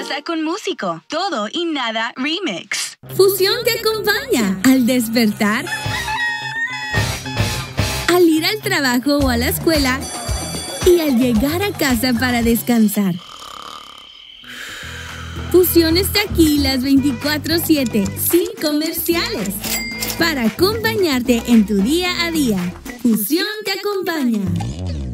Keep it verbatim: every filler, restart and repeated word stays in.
pasa con Músico. Todo y nada remix. Fusión te acompaña al despertar, al ir al trabajo o a la escuela y al llegar a casa para descansar. Fusión está aquí las veinticuatro siete, sin comerciales, para acompañarte en tu día a día. Fusión te acompaña.